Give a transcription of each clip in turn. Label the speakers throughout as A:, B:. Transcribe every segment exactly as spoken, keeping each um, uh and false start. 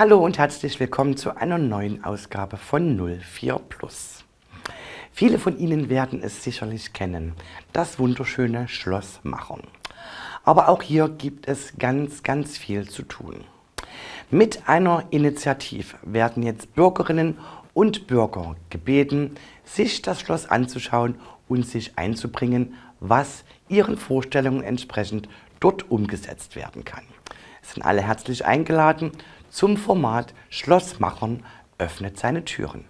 A: Hallo und herzlich willkommen zu einer neuen Ausgabe von null vier plus. Viele von Ihnen werden es sicherlich kennen, das wunderschöne Schloss Machern. Aber auch hier gibt es ganz, ganz viel zu tun. Mit einer Initiative werden jetzt Bürgerinnen und Bürger gebeten, sich das Schloss anzuschauen und sich einzubringen, was ihren Vorstellungen entsprechend dort umgesetzt werden kann. Es sind alle herzlich eingeladen zum Format Schloss Machern öffnet seine Türen.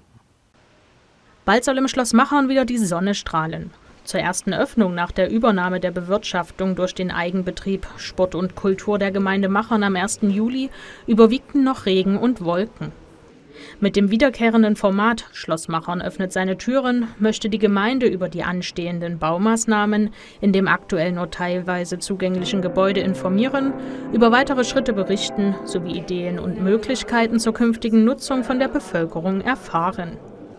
B: Bald soll im Schloss Machern wieder die Sonne strahlen. Zur ersten Öffnung nach der Übernahme der Bewirtschaftung durch den Eigenbetrieb Sport und Kultur der Gemeinde Machern am ersten Juli überwiegten noch Regen und Wolken. Mit dem wiederkehrenden Format Schloss Machern öffnet seine Türen möchte die Gemeinde über die anstehenden Baumaßnahmen in dem aktuell nur teilweise zugänglichen Gebäude informieren, über weitere Schritte berichten sowie Ideen und Möglichkeiten zur künftigen Nutzung von der Bevölkerung erfahren.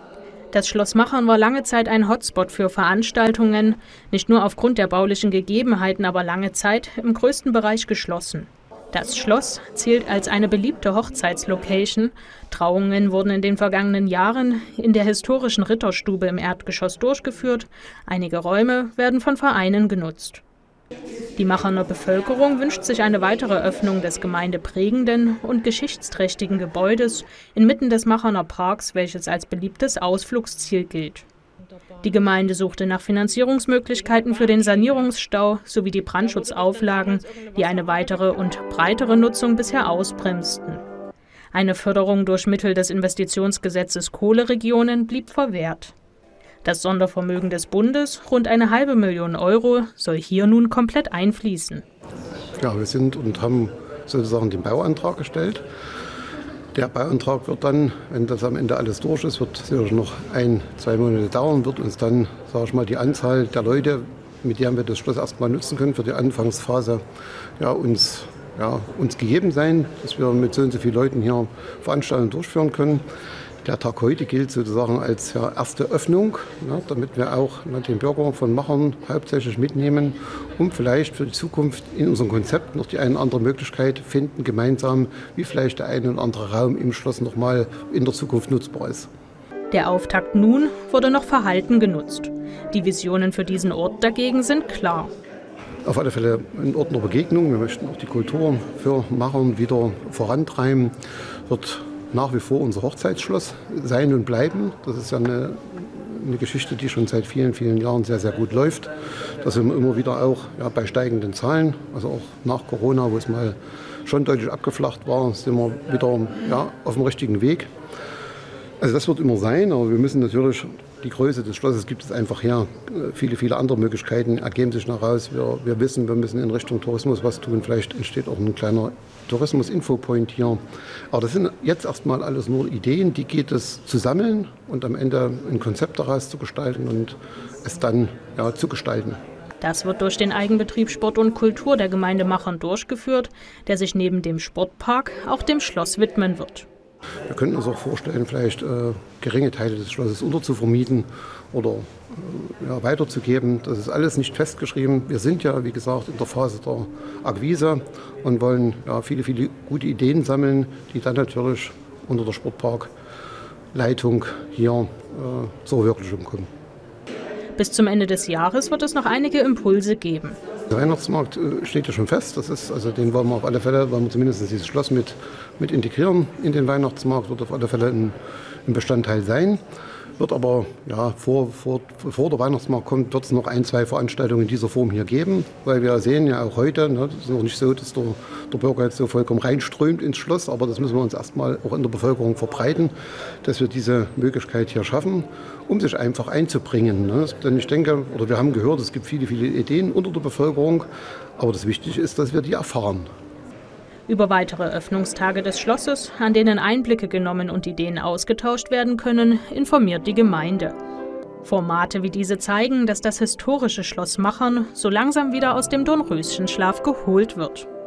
B: Das Schloss Machern war lange Zeit ein Hotspot für Veranstaltungen, nicht nur aufgrund der baulichen Gegebenheiten, aber lange Zeit im größten Bereich geschlossen. Das Schloss zählt als eine beliebte Hochzeitslocation. Trauungen wurden in den vergangenen Jahren in der historischen Ritterstube im Erdgeschoss durchgeführt. Einige Räume werden von Vereinen genutzt. Die Macherner Bevölkerung wünscht sich eine weitere Öffnung des gemeindeprägenden und geschichtsträchtigen Gebäudes inmitten des Macherner Parks, welches als beliebtes Ausflugsziel gilt. Die Gemeinde suchte nach Finanzierungsmöglichkeiten für den Sanierungsstau sowie die Brandschutzauflagen, die eine weitere und breitere Nutzung bisher ausbremsten. Eine Förderung durch Mittel des Investitionsgesetzes Kohleregionen blieb verwehrt. Das Sondervermögen des Bundes, rund eine halbe Million Euro, soll hier nun komplett einfließen.
C: Ja, wir sind und haben sozusagen den Bauantrag gestellt. Der Bauantrag wird dann, wenn das am Ende alles durch ist, wird sicherlich noch ein, zwei Monate dauern, wird uns dann, sage ich mal, die Anzahl der Leute, mit denen wir das Schloss erstmal nutzen können für die Anfangsphase, ja, uns, ja, uns gegeben sein, dass wir mit so und so vielen Leuten hier Veranstaltungen durchführen können. Der Tag heute gilt sozusagen als ja, erste Öffnung, ja, damit wir auch na, den Bürger von Machern hauptsächlich mitnehmen, um vielleicht für die Zukunft in unserem Konzept noch die eine oder andere Möglichkeit finden, gemeinsam, wie vielleicht der eine oder andere Raum im Schloss noch mal in der Zukunft nutzbar ist.
B: Der Auftakt nun wurde noch verhalten genutzt. Die Visionen für diesen Ort dagegen sind klar.
C: Auf alle Fälle ein Ort der Begegnung. Wir möchten auch die Kultur für Machern wieder vorantreiben. Wird nach wie vor unser Hochzeitsschloss sein und bleiben. Das ist ja eine, eine Geschichte, die schon seit vielen, vielen Jahren sehr, sehr gut läuft. Da sind wir immer wieder auch ja, bei steigenden Zahlen, also auch nach Corona, wo es mal schon deutlich abgeflacht war, sind wir wieder ja, auf dem richtigen Weg. Also das wird immer sein, aber wir müssen natürlich, die Größe des Schlosses gibt es einfach her. Viele, viele andere Möglichkeiten ergeben sich noch raus. Wir, wir wissen, wir müssen in Richtung Tourismus was tun. Vielleicht entsteht auch ein kleiner Tourismus-Infopoint hier. Aber das sind jetzt erstmal alles nur Ideen, die geht es zu sammeln und am Ende ein Konzept daraus zu gestalten und es dann ja, zu gestalten.
B: Das wird durch den Eigenbetrieb Sport und Kultur der Gemeinde Machern durchgeführt, der sich neben dem Sportpark auch dem Schloss widmen wird.
C: Wir könnten uns auch vorstellen, vielleicht äh, geringe Teile des Schlosses unterzuvermieten oder äh, ja, weiterzugeben. Das ist alles nicht festgeschrieben. Wir sind ja, wie gesagt, in der Phase der Akquise und wollen ja, viele, viele gute Ideen sammeln, die dann natürlich unter der Sportparkleitung hier äh, zur Verwirklichung kommen.
B: Bis zum Ende des Jahres wird es noch einige Impulse geben.
C: Der Weihnachtsmarkt steht ja schon fest. Das ist, also den wollen wir auf alle Fälle, wollen wir zumindest dieses Schloss mit, mit integrieren in den Weihnachtsmarkt, wird auf alle Fälle ein, ein Bestandteil sein. Wird aber, ja, vor, vor, vor der Weihnachtsmarkt kommt, wird es noch ein, zwei Veranstaltungen in dieser Form hier geben, weil wir sehen ja auch heute, ne, das ist noch nicht so, dass der, der Bürger jetzt so vollkommen reinströmt ins Schloss, aber das müssen wir uns erstmal auch in der Bevölkerung verbreiten, dass wir diese Möglichkeit hier schaffen, um sich einfach einzubringen. Ne. Denn ich denke, oder wir haben gehört, es gibt viele, viele Ideen unter der Bevölkerung, aber das Wichtige ist, dass wir die erfahren.
B: Über weitere Öffnungstage des Schlosses, an denen Einblicke genommen und Ideen ausgetauscht werden können, informiert die Gemeinde. Formate wie diese zeigen, dass das historische Schloss Machern so langsam wieder aus dem Dornröschenschlaf geholt wird.